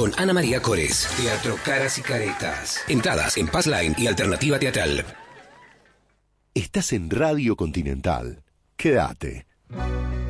con Ana María Cores. Teatro Caras y Caretas. Entradas en Passline y Alternativa Teatral. Estás en Radio Continental. Quédate.